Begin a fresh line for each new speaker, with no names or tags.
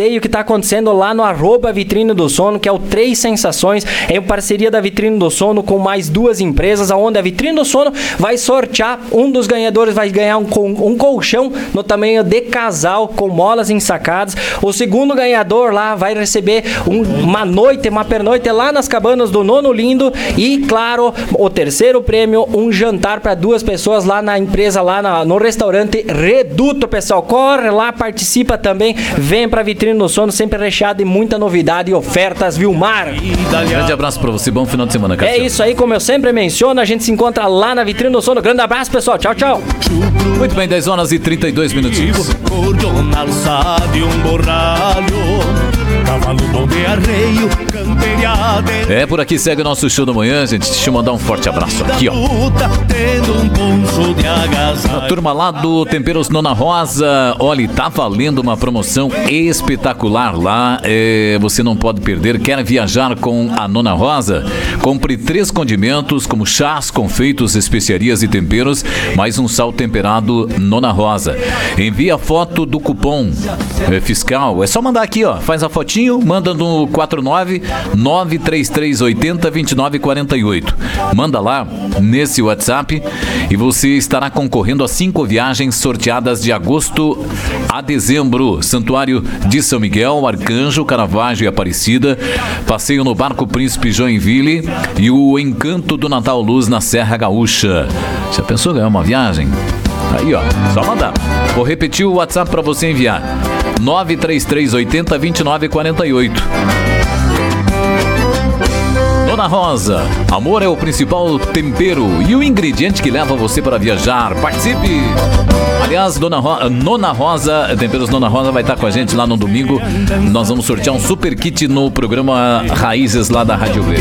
sorteio que está acontecendo lá no @Vitrine do Sono, que é o 3 Sensações, em parceria da Vitrine do Sono com mais 2 empresas, onde a Vitrine do Sono vai sortear, um dos ganhadores vai ganhar um colchão no tamanho de casal, com molas ensacadas. O segundo ganhador lá vai receber uma pernoite lá nas cabanas do Nono Lindo. E, claro, o terceiro prêmio, um jantar para 2 pessoas lá na empresa, lá no restaurante Reduto, pessoal. Corre lá, participa também, vem pra Vitrine do Sono, sempre recheado de muita novidade e ofertas, Vilmar.
Grande abraço pra você, bom final de semana, cara.
É isso aí, como eu sempre menciono, a gente se encontra lá na Vitrine do Sono. Grande abraço, pessoal. Tchau, tchau.
Muito bem, 10 horas e 32 minutinhos. É, por aqui segue o nosso show da manhã, gente. Deixa eu mandar um forte abraço aqui, ó. A turma lá do Temperos Nona Rosa, olha, tá valendo uma promoção espetacular lá. Você não pode perder. Quer viajar com a Nona Rosa? Compre 3 condimentos, como chás, confeitos, especiarias e temperos, mais um sal temperado Nona Rosa. Envie a foto do cupom fiscal. É só mandar aqui, ó. Faz a fotinho, manda no 49933802948. Manda lá nesse WhatsApp e você estará concorrendo a 5 viagens sorteadas de agosto a dezembro. Santuário de São Miguel, Arcanjo, Caravaggio e Aparecida, passeio no Barco Príncipe Joinville e o Encanto do Natal Luz na Serra Gaúcha. Já pensou ganhar uma viagem? Aí, ó, só mandar. Vou repetir o WhatsApp para você enviar. 933802948. Nona Rosa, amor é o principal tempero e o ingrediente que leva você para viajar. Participe! Aliás, Nona Rosa, Temperos Nona Rosa vai estar com a gente lá no domingo. Nós vamos sortear um super kit no programa Raízes lá da Rádio Verde.